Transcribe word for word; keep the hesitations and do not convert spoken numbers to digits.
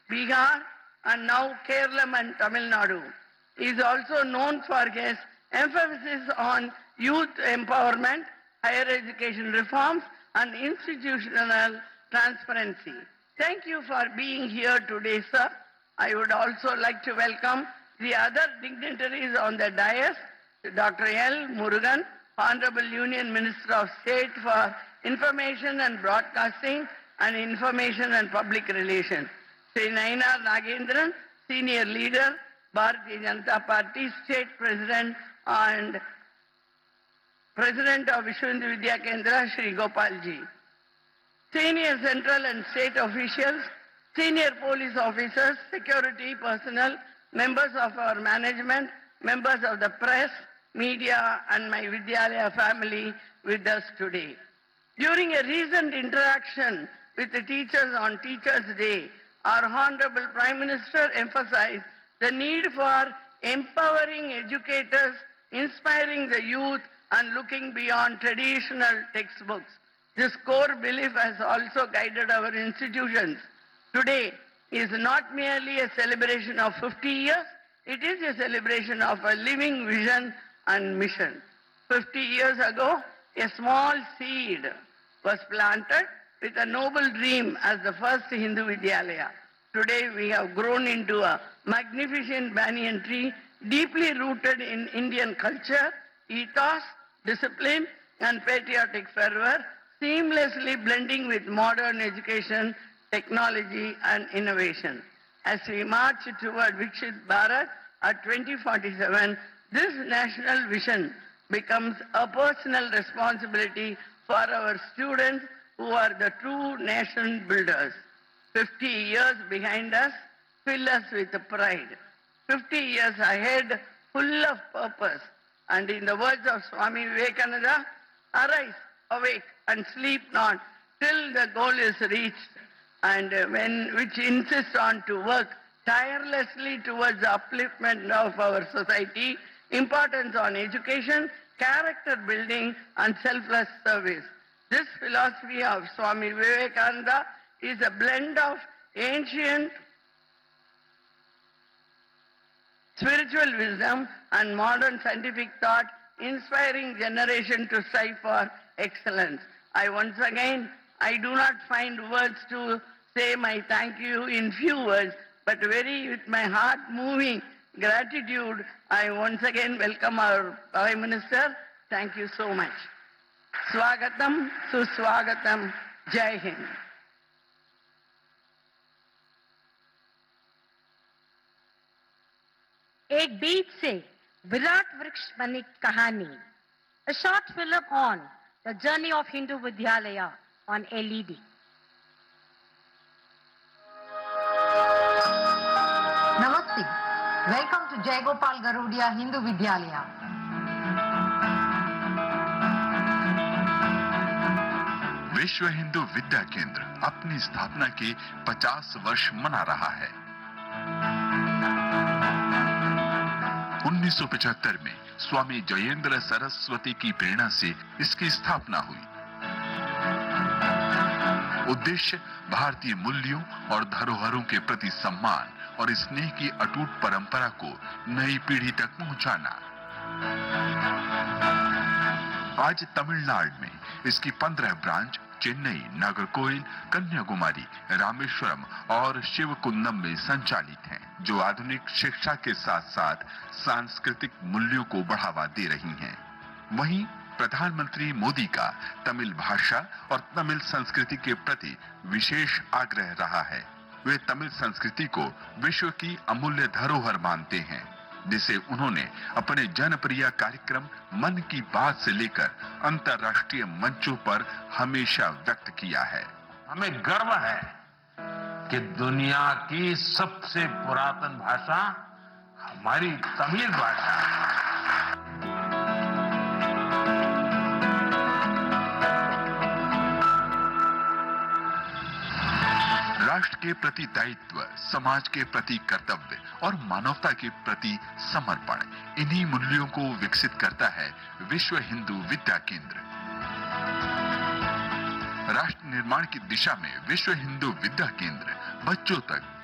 Bihar, and now Kerala and Tamil Nadu. He is also known for his emphasis on youth empowerment, higher education reforms, and institutional transparency. Thank you for being here today, sir. I would also like to welcome the other dignitaries on the dais, Doctor L. Murugan, Honorable Union Minister of State for Information and Broadcasting and Information and Public Relations, Sri Nainar Nagendran, Senior Leader, Bharatiya Janata Party, State President and President of Vishwa Hindu Vidya Kendra, Shri Gopalji. Senior central and state officials, senior police officers, security personnel, members of our management, members of the press, media, and my Vidyalaya family with us today. During a recent interaction with the teachers on Teachers' Day, our Honorable Prime Minister emphasized the need for empowering educators, inspiring the youth, and looking beyond traditional textbooks. This core belief has also guided our institutions. Today is not merely a celebration of fifty years, it is a celebration of a living vision and mission. fifty years ago, a small seed was planted with a noble dream as the first Hindu Vidyalaya. Today we have grown into a magnificent banyan tree deeply rooted in Indian culture, ethos, discipline, and patriotic fervor, seamlessly blending with modern education, technology, and innovation. As we march toward Viksit Bharat at twenty forty-seven, this national vision becomes a personal responsibility for our students who are the true nation builders. fifty years behind us fill us with pride. fifty years ahead full of purpose. And in the words of Swami Vivekananda, arise, awake, and sleep not till the goal is reached, and when which insists on to work tirelessly towards the upliftment of our society, importance on education, character building, and selfless service. This philosophy of Swami Vivekananda is a blend of ancient spiritual wisdom and modern scientific thought, inspiring generation to strive for excellence. I once again, I do not find words to say my thank you in few words, but very with my heart moving gratitude, I once again welcome our Prime Minister. Thank you so much. Swagatam, Suswagatam, Jai Hind. एक बीज से विराट वृक्ष बनी कहानी, a short film on the journey of Hindu Vidyalaya on L E D. Namaste. Welcome to Jai Gopal Garudia Hindu Vidyalaya. विश्व हिंदू विद्या केंद्र अपनी स्थापना के पचास वर्ष मना रहा है। उन्नीस सौ पचहत्तर में स्वामी जयेंद्र सरस्वती की प्रेरणा से इसकी स्थापना हुई। उद्देश्य भारतीय मूल्यों और धरोहरों के प्रति सम्मान और स्नेह की अटूट परंपरा को नई पीढ़ी तक पहुंचाना। आज तमिलनाडु में इसकी पंद्रह ब्रांच चेन्नई, नागरकोइल, कन्याकुमारी, रामेश्वरम और शिवकुंदम में संचालित हैं, जो आधुनिक शिक्षा के साथ साथ सांस्कृतिक मूल्यों को बढ़ावा दे रही हैं। वहीं प्रधानमंत्री मोदी का तमिल भाषा और तमिल संस्कृति के प्रति विशेष आग्रह रहा है। वे तमिल संस्कृति को विश्व की अमूल्य धरोहर मानते हैं, जिसे उन्होंने अपने जनप्रिय कार्यक्रम मन की बात से लेकर अंतर्राष्ट्रीय मंचों पर हमेशा व्यक्त किया है। हमें गर्व है कि दुनिया की सबसे पुरातन भाषा हमारी तमिल भाषा है। राष्ट्र के प्रति दायित्व, समाज के प्रति कर्तव्य और मानवता के प्रति समर्पण, इन्हीं मूल्यों को विकसित करता है विश्व हिंदू विद्या केंद्र। राष्ट्र निर्माण की दिशा में विश्व हिंदू विद्या केंद्र बच्चों तक